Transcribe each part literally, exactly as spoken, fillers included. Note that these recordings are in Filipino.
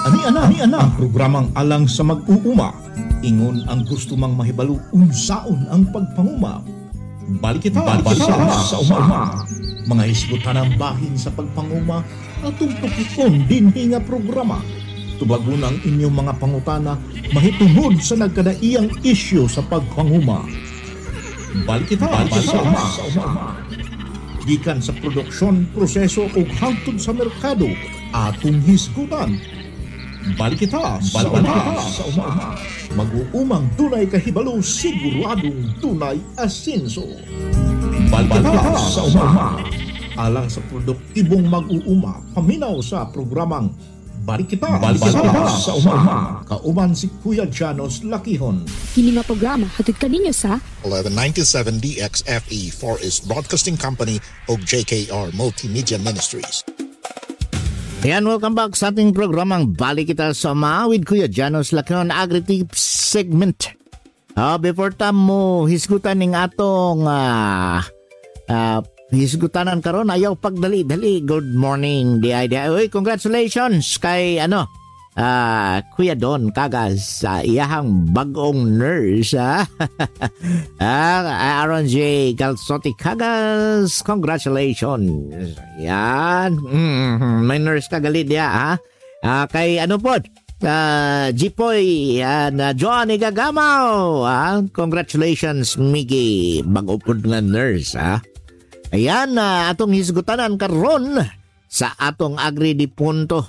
Ani ana, ani ana, ang programang alang sa mag-uuma. Ingon ang gusto mang mahibalo unsaon ang pagpanguma. Balik kita, balik kita sa uma-uma. Mga hisgutan ang bahin sa pagpanguma atong tukikon dinhi nga programa. Tubagon ang inyong mga pangutana mahitungod sa nagkadaiyang isyu sa pagpanguma. Balik kita, balik kita sa uma-uma. Gikan sa produksyon, proseso o hangtod sa merkado atong hisgutan. Balik kita, balik kita sa uma-uma. Mag-uumang tunay kahibalo, siguradong tunay asinso. Balik kita sa uma-uma. Alang sa produktibong mag-uuma, paminaw sa programang Balik kita, balik kita sa uma-uma. Kauban si Kuya Janos Lakihon. Kini nga programa hatid kaninyo sa eleven ninety-seven D X F E Forest Broadcasting Company o J K R Multimedia Ministries. Ayan, welcome back sa ating programang Balik Kita sa Uma with Kuya Janos Lakihon, Agri-Tips segment. Uh, before tamo hisgutan ning atong uh, uh, hisgutanan karon, ayaw pagdali-dali. Good morning, di ay di ay. Uy, congratulations kay ano, uh, Kuya Don Kagas, uh, iyahang bagong nurse, ha? uh, Aaron J. Calzotti Kagas, congratulations. Yan, mm-hmm. May nurse kagali dia, ha? Uh, kay ano po, uh, Jipoy and uh, Johnny Gagamaw, ha? Congratulations, Miggy, bago po nga nurse, ha? Ayan, uh, atong hisgutanan karon sa atong Agri di Punto.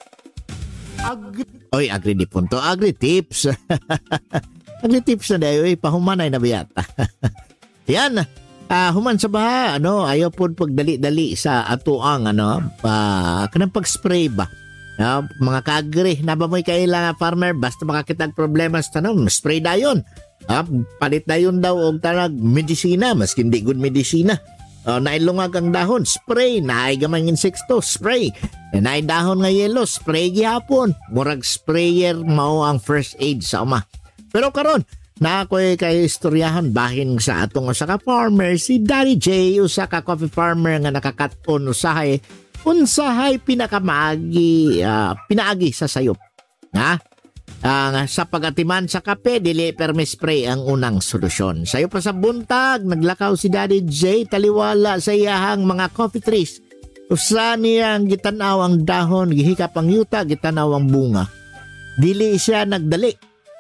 Agri... Oy, Agri di Punto, Agri Tips. Agri Tips na dayo, eh, pahumanay na biyat. Ayan, uh, human sa baha, ano, ayaw po pagdali-dali sa atuang, ano, uh, kanang pag-spray ba? Uh, mga kagri, naba mo'y kailangan farmer, basta makakitag problema sa tanong, spray dayon. Uh, palit dayon daw og tanag medisina, mas hindi good medisina. Uh, nailungag ang dahon, spray. Naay gamang insekto, spray. Naay dahon nga yelo, spray gihapon. Murag sprayer mao ang first aid sa uma. Pero karon, na ako'y kay istoryahan bahin sa atong usa ka farmer, si Daddy J, usa ka coffee farmer nga nakakaton usahay, unsahay pinakamaagi, uh, pinaagi sa sayop. Ha? Uh, sa pagatiman sa kape, dili permi spray ang unang solusyon. Sayo pa sa buntag, naglakaw si Daddy J, taliwala sa iyahang mga coffee trees. Usa niyang gitanaw ang dahon, gihikap ang yuta, gitanaw ang bunga. Dili siya nagdali.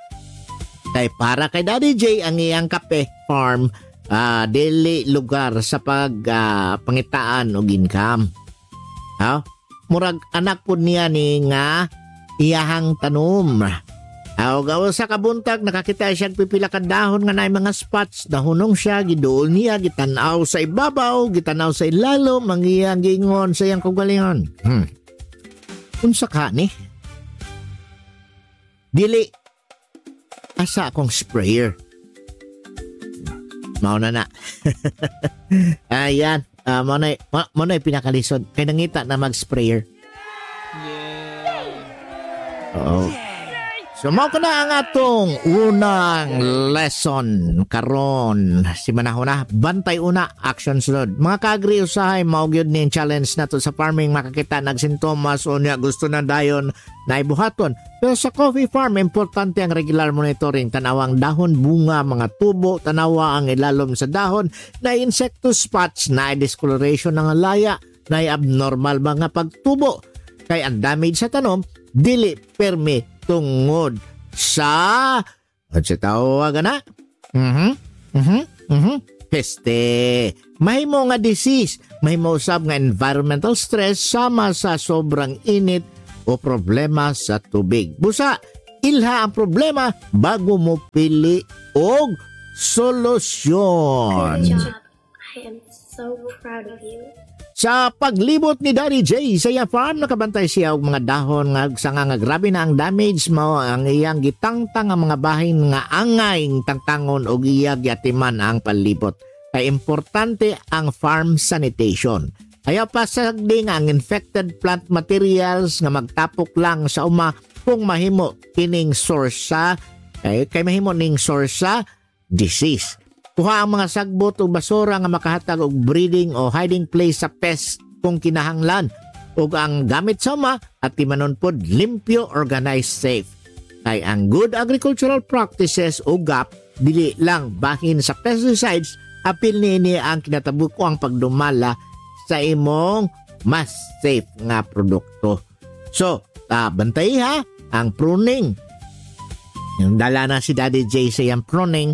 Kay para kay Daddy J, ang iyang kape farm, uh, dili lugar sa pag uh, pangitaan o income. Uh, murag anak po niya ni nga iyahang tanom. Aw gawa sa kabuntag, nakakita siya pipila ka dahon nga naay mga spots. Dahunong siya, giduol niya, gitanaw sa ibabaw, gitanaw sa ilalo, mangiyang gingon sa iyang kugalingon. Hmm. Unsa ka ni? Dili, asa akong sprayer. Mao na na. Ayan, uh, mo na, mo na pinakalisod. Kaya nangita na mag-sprayer. Oo. So mao ka na ang atong unang lesson karon. Si manahon na, bantay una, action sunod. Mga kaagri usahay, mao gyud ning challenge nato sa farming, makakita nagsintomas o niya gusto na dayon na ibuhaton. Pero sa coffee farm, importante ang regular monitoring. Tanawang dahon, bunga, mga tubo, tanawa ang ilalom sa dahon, na insecto spots, na discoloration ng alaya, na abnormal mga pagtubo. Kay ang damage sa tanom, dili permi tungod sa at sa tawag na mhm mhm mhm peste, mahimo nga disease, mahimo usab nga environmental stress sama sa sobrang init o problema sa tubig. Busa, ilha ang problema bago mo pili og solusyon. Good job. I am so proud of you. Sa paglibot ni Daddy J sa iya farm, nakabantay siya og mga dahon nga sanga nga grabe na ang damage, mao ang iyang gitangtang ang mga bahin nga angay tangtangon og iya gyatiman ang palibot. Kay importante ang farm sanitation. Ayaw pa sagdi nga ang infected plant materials nga magtapok lang sa uma kung mahimo kining source sa kay, kay mahimo ning source sa disease. Kuha ang mga sagbot o basura nga makahatag og breeding o hiding place sa pest kung kinahanglan. ug ang gamit sa uma at timanon pod limpyo, organized, safe. Kay ang good agricultural practices o G A P dili lang bahin sa pesticides, apil niini ang kinatabuko ang pagdumala sa imong mas safe nga produkto. So, uh, bantay ha ang pruning. Yung dala na si Daddy J sa yung pruning,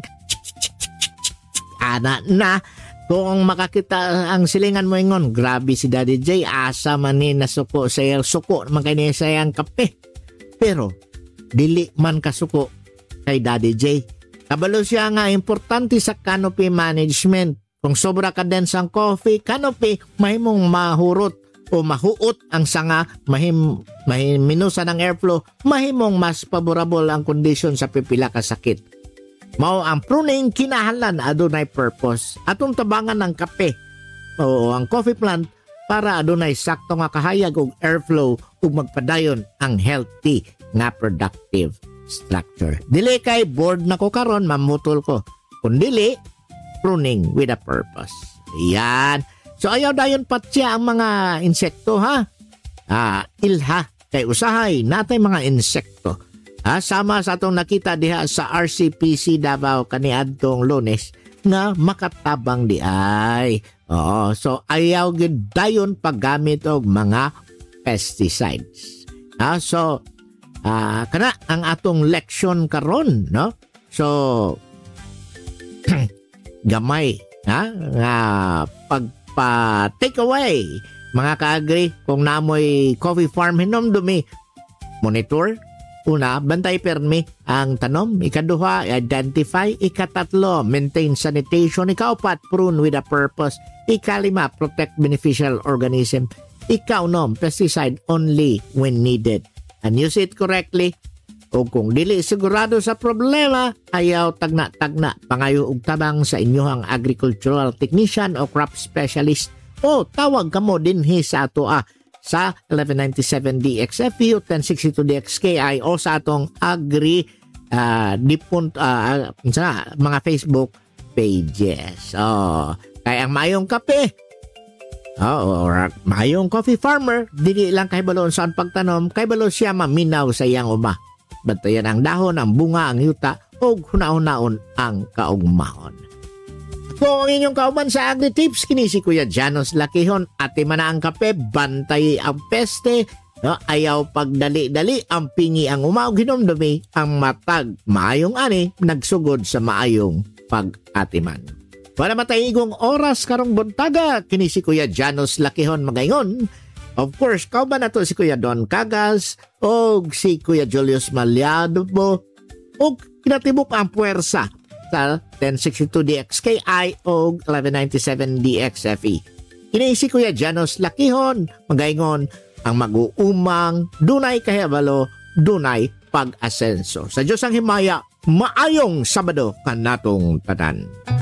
ana na. Kung makakita ang silingan mo ingon, grabe si Daddy J, asa man ni nasuko sa iyang suko naman kay niya sa iyang kape. Pero, dili man kasuko kay Daddy J. Kabalo siya nga importante sa canopy management. Kung sobra ka dense ang coffee, canopy, mahimong mahurot o mahuot ang sanga, mahim, mahim minusan ang airflow, mahimong mas favorable ang kondisyon sa pipila ka sakit. Mao ang pruning kinahanglan adunay purpose. Atong tabangan ng kape o ang coffee plant para adunay sakto nga kahayag og airflow ug magpadayon ang healthy nga productive structure. Dili kay board na ko karon mamutol ko. Kun dili pruning with a purpose. Yan. So ayaw dayon patya ang mga insekto ha. Ah, ilha kay usahay natay mga insekto. Ah, sama sa atong nakita diha sa R C P C Davao kaniadtong Lunes nga makatabang di ay. Oo, so ayaw gid dayon paggamit og mga pesticides. Ah, so ah, kana ang atong leksyon karon, no? So gamay ha nga pagpa take away mga kaagri kung namoy coffee farm hinomdumi monitor. Una, bantay permi ang tanom. Ikaduha, identify. Ikatatlo, maintain sanitation. Ikaapat, prune with a purpose. Ikalima, protect beneficial organism. Ikaunom, pesticide only when needed. And use it correctly. O kung dili sigurado sa problema, ayaw tagna-tagna. Pangayo og tabang sa inyohang agricultural technician o crop specialist. O tawag kamo dinhi sa ato ah. Sa eleven ninety-seven D X F E o ten sixty-two D X K I o sa atong agri uh, dipun, uh, uh, mga Facebook pages. Oh, kaya ang mayong kape oh, or mayong coffee farmer, dili lang kay balon saan pagtanom, kay balon siya maminaw sa iyang uma. Bantayan ang dahon, ang bunga, ang yuta, o hunaon-naon ang kaugmahon. Kung ang inyong kauban sa AgriTips, kini si Kuya Janos Lakihon, ati man ang kape, bantay ang peste, no? Ayaw pagdali-dali, ang pingi ang umaog hinomdumi, ang matag, maayong ani, nagsugod sa maayong pag-atiman. Wala matayigong oras karong buntaga, kini si Kuya Janos Lakihon magayon. Of course, kauban na to si Kuya Don Cagas, o si Kuya Julius Malyado po, o kinatibok ang puwersa sa ten sixty-two D X K I o eleven ninety-seven D X F E. Kini si Kuya Janos Lakihon, magaingon ang mag-uumang, dunay kahibalo, dunay pag-asenso. Sa Diyos ang himaya, maayong Sabado kanatong tanan.